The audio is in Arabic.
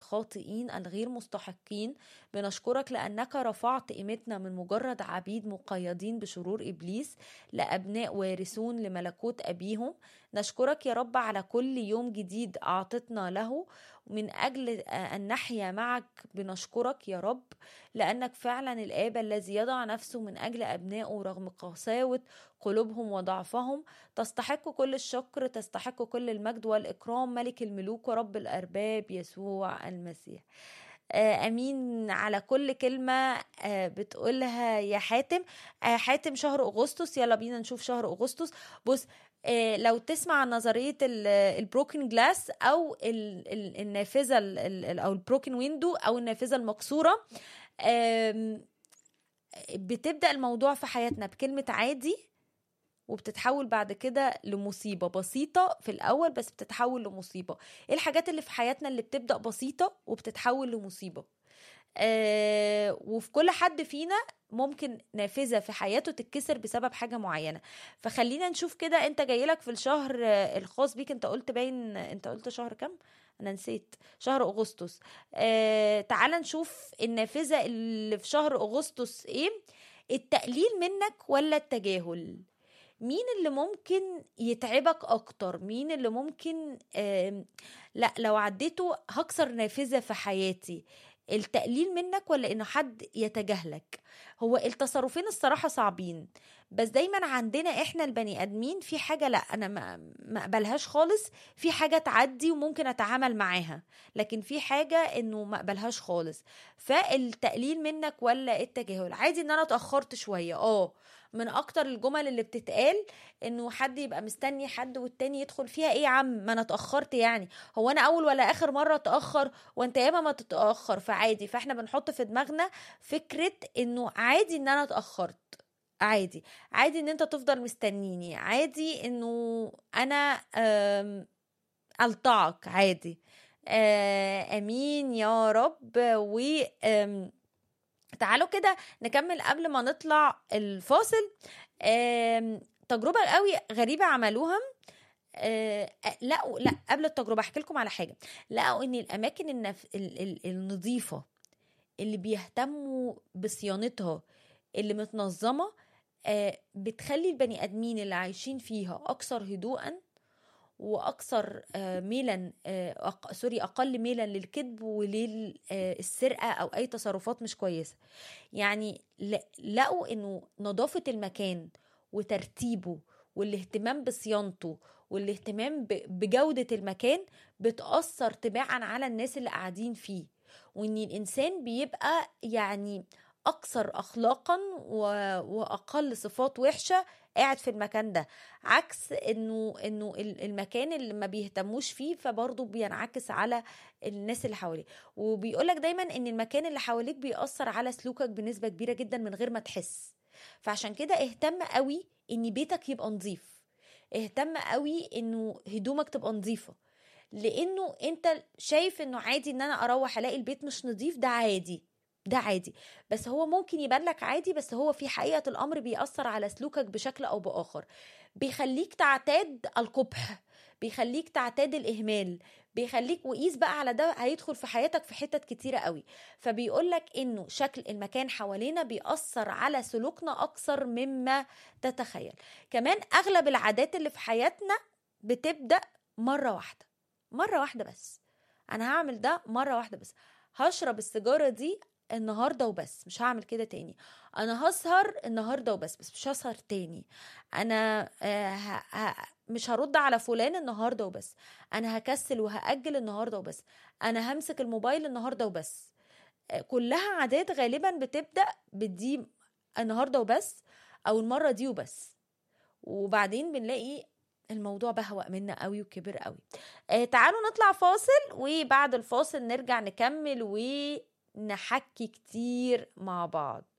الخاطئين الغير مستحقين. بنشكرك لأنك رفعت قيمتنا من مجرد عبيد مقيدين بشرور إبليس لأبناء وارثون لملكوت أبيهم. نشكرك يا رب على كل يوم جديد أعطتنا له من أجل أن نحيا معك. بنشكرك يا رب لأنك فعلا الآب الذي يضع نفسه من أجل أبنائه رغم قساوة قلوبهم وضعفهم. تستحق كل الشكر، تستحق كل المجد والإكرام، ملك الملوك ورب الأرباب يسوع المسيح. أمين على كل كلمة بتقولها يا حاتم. حاتم شهر أغسطس، يلا بينا نشوف شهر أغسطس. بص، لو تسمع عن نظرية البروكن جلاس أو النافذة أو البروكن ويندو أو النافذة المكسورة، بتبدأ الموضوع في حياتنا بكلمة عادي وبتتحول بعد كده لمصيبة بسيطة في الأول، بس بتتحول لمصيبة. ايه الحاجات اللي في حياتنا اللي بتبدأ بسيطة وبتتحول لمصيبة؟ وفي كل حد فينا ممكن نافذة في حياته تتكسر بسبب حاجة معينة. فخلينا نشوف كده، انت جايلك في الشهر الخاص بيك. انت قلت باين، انت قلت شهر كم؟ انا نسيت. شهر اغسطس. تعال نشوف النافذة اللي في شهر اغسطس ايه. التقليل منك ولا التجاهل؟ مين اللي ممكن يتعبك اكتر؟ مين اللي ممكن لا لو عديته هكسر نافذة في حياتي؟ التقليل منك ولا انه حد يتجاهلك؟ هو التصرفين الصراحة صعبين، بس دايما عندنا احنا البني ادمين في حاجة لا انا ما اقبلهاش خالص، في حاجة تعدي وممكن اتعامل معاها، لكن في حاجة انه ما اقبلهاش خالص. فالتقليل منك ولا التجاهل؟ عادي ان انا اتأخرت شوية. من اكتر الجمل اللي بتتقال انه حد يبقى مستني حد والتاني يدخل فيها، ايه يا عم ما انا اتأخرت يعني، هو انا اول ولا اخر مرة اتأخر وانت ياما ما تتأخر؟ فعادي، فاحنا بنحط في دماغنا فكرة انه عادي ان انا اتأخرت، عادي ان انت تفضل مستنيني، عادي انه انا الطعك، عادي. امين يا رب. و تعالوا كده نكمل قبل ما نطلع الفاصل. تجربة قوي غريبة عملوها. لا قبل التجربة احكي لكم على حاجة. لقوا ان الاماكن النظيفة اللي بيهتموا بصيانتها، اللي متنظمة، بتخلي البني ادمين اللي عايشين فيها اكثر هدوءا واكثر ميلا اقل ميلا للكذب وللسرقه او اي تصرفات مش كويسه. يعني لقوا انه نظافه المكان وترتيبه والاهتمام بصيانته والاهتمام بجوده المكان بتاثر تباعا على الناس اللي قاعدين فيه، وان الانسان بيبقى يعني اكثر اخلاقا واقل صفات وحشه قاعد في المكان ده، عكس انه المكان اللي ما بيهتموش فيه فبرضه بينعكس على الناس اللي حواليه. وبيقولك دايما ان المكان اللي حواليك بيأثر على سلوكك بنسبة كبيرة جدا من غير ما تحس. فعشان كده اهتم قوي ان بيتك يبقى نظيف، اهتم قوي انه هدومك تبقى نظيفة، لانه انت شايف انه عادي ان انا اروح الاقي البيت مش نظيف، ده عادي، ده عادي. بس هو ممكن يبان لك عادي، بس هو في حقيقة الأمر بيأثر على سلوكك بشكل أو بآخر، بيخليك تعتاد القبح، بيخليك تعتاد الإهمال، بيخليك، وقيس بقى على ده هيدخل في حياتك في حتت كتيرة قوي. فبيقولك إنه شكل المكان حوالينا بيأثر على سلوكنا أكثر مما تتخيل. كمان أغلب العادات اللي في حياتنا بتبدأ مرة واحدة بس. أنا هعمل ده مرة واحدة بس، هشرب السيجارة دي النهاردة وبس، مش هعمل كده تاني. انا هسهر النهاردة وبس، بس مش هسهر تاني. انا مش هرد على فلان النهاردة وبس، انا هكسل وهأجل النهاردة وبس، انا همسك الموبايل النهاردة وبس. كلها عادات غالبا بتبدأ بدي النهاردة وبس او المرة دي وبس، وبعدين بنلاقي الموضوع بهوأ منا قوي وكبر قوي. تعالوا نطلع فاصل، وبعد الفاصل نرجع نكمل ونحكي كتير مع بعض.